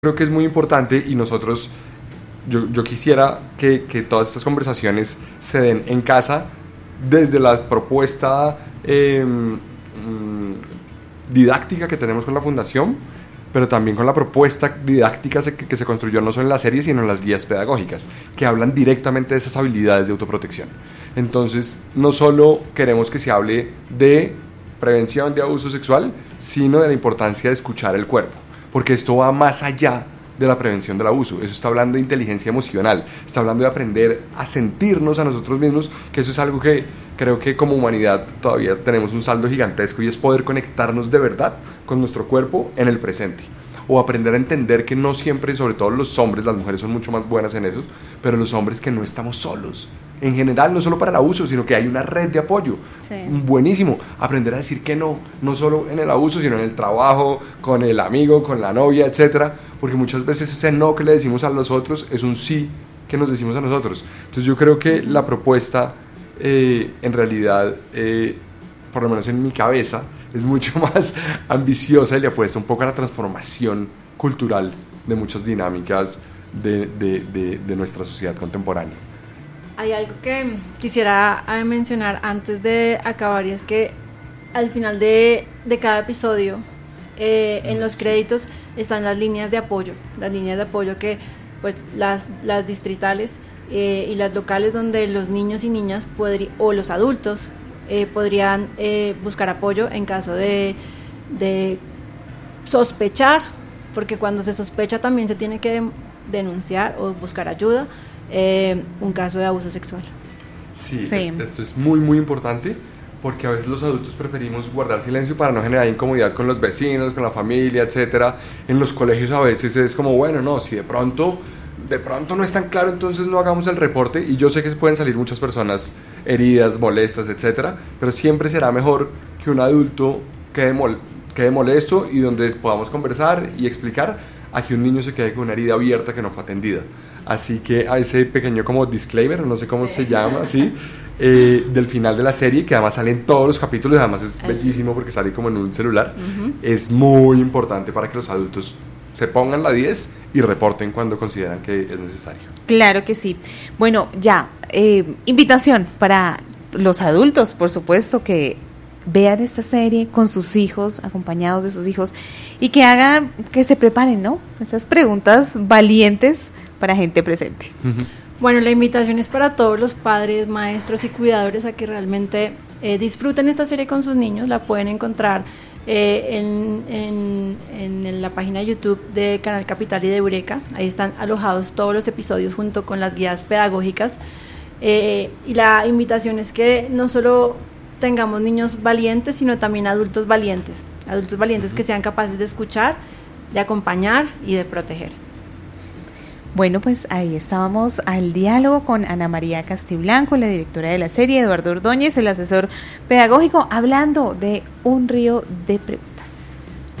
Creo que es muy importante y yo quisiera que todas estas conversaciones se den en casa desde la propuesta didáctica que tenemos con la fundación, pero también con la propuesta didáctica que se construyó no solo en la serie, sino en las guías pedagógicas, que hablan directamente de esas habilidades de autoprotección. Entonces, no solo queremos que se hable de prevención de abuso sexual, sino de la importancia de escuchar el cuerpo, porque esto va más allá de la prevención del abuso. Eso está hablando de inteligencia emocional, está hablando de aprender a sentirnos a nosotros mismos, que eso es algo que creo que como humanidad todavía tenemos un saldo gigantesco, y es poder conectarnos de verdad con nuestro cuerpo en el presente, o aprender a entender que no siempre, sobre todo los hombres, las mujeres son mucho más buenas en eso, pero los hombres, que no estamos solos en general, no solo para el abuso, sino que hay una red de apoyo. Sí. Buenísimo, aprender a decir que no solo en el abuso, sino en el trabajo, con el amigo, con la novia, etcétera, porque muchas veces ese no que le decimos a los otros es un sí que nos decimos a nosotros. Entonces yo creo que la propuesta en realidad, por lo menos en mi cabeza, es mucho más ambiciosa y le apuesta un poco a la transformación cultural de muchas dinámicas de nuestra sociedad contemporánea. Hay algo que quisiera mencionar antes de acabar, y es que al final de cada episodio, en los créditos están las líneas de apoyo que pues las distritales y las locales, donde los niños y niñas o los adultos podrían buscar apoyo en caso de sospechar, porque cuando se sospecha también se tiene que denunciar o buscar ayuda, un caso de abuso sexual. Sí. Esto es muy muy importante, porque a veces los adultos preferimos guardar silencio para no generar incomodidad con los vecinos, con la familia, etcétera. En los colegios a veces es como, bueno, no, si de pronto no es tan claro, entonces no hagamos el reporte, y yo sé que pueden salir muchas personas heridas, molestas, etcétera, pero siempre será mejor que un adulto quede molesto y donde podamos conversar y explicar, a que un niño se quede con una herida abierta que no fue atendida. Así que a ese pequeño como disclaimer, no sé cómo se llama, ¿sí? Del final de la serie, que además sale en todos los capítulos, además es bellísimo porque sale como en un celular, es muy importante para que los adultos se pongan la 10 y reporten cuando consideran que es necesario. Claro que sí. Bueno, ya, invitación para los adultos, por supuesto, que vean esta serie con sus hijos, acompañados de sus hijos, y que se preparen, ¿no? Esas preguntas valientes para gente presente. Bueno, la invitación es para todos los padres, maestros y cuidadores a que realmente disfruten esta serie con sus niños. La pueden encontrar en la página de YouTube de Canal Capital y de Eureka. Ahí están alojados todos los episodios junto con las guías pedagógicas, y la invitación es que no solo tengamos niños valientes, sino también adultos valientes que sean capaces de escuchar, de acompañar y de proteger. Bueno, pues ahí estábamos al diálogo con Ana María Castiblanco, la directora de la serie, Eduardo Ordóñez, el asesor pedagógico, hablando de Un río de preguntas.